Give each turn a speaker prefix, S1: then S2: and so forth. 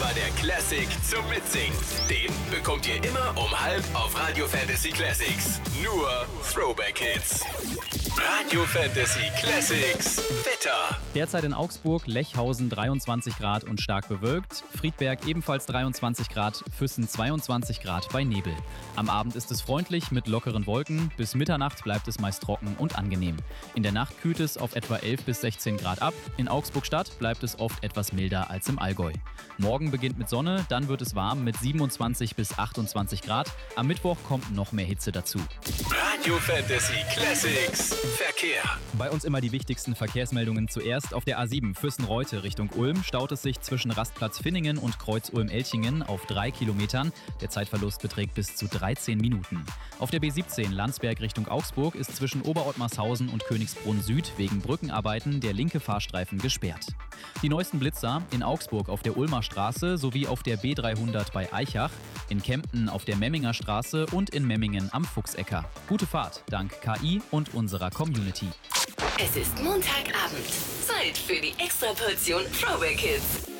S1: war der Classic zum Mitsingen. Den bekommt ihr immer um 12 auf Radio Fantasy Classics. Nur Throwback Hits. Radio Fantasy Classics Wetter.
S2: Derzeit in Augsburg, Lechhausen 23 Grad und stark bewölkt. Friedberg ebenfalls 23 Grad, Füssen 22 Grad bei Nebel. Am Abend ist es freundlich mit lockeren Wolken. Bis Mitternacht bleibt es meist trocken und angenehm. In der Nacht kühlt es auf etwa 11 bis 16 Grad ab. In Augsburg-Stadt bleibt es oft etwas milder als im Allgäu. Morgen beginnt mit Sonne, dann wird es warm mit 27 bis 28 Grad. Am Mittwoch kommt noch mehr Hitze dazu.
S1: Radio Fantasy Classics Verkehr.
S2: Bei uns immer die wichtigsten Verkehrsmeldungen zuerst. Auf der A7 Füssen-Reute Richtung Ulm staut es sich zwischen Rastplatz Finningen und Kreuz Ulm-Elchingen auf 3 Kilometern. Der Zeitverlust beträgt bis zu 13 Minuten. Auf der B17 Landsberg Richtung Augsburg ist zwischen Oberottmarshausen und Königsbrunn Süd wegen Brückenarbeiten der linke Fahrstreifen gesperrt. Die neuesten Blitzer in Augsburg auf der Ulmer Straße sowie auf der B300 bei Aichach, in Kempten auf der Memminger Straße und in Memmingen am Fuchsecker. Gute Fahrt dank KI und unserer Community.
S3: Es ist Montagabend. Zeit für die Extraportion Throwback Hits.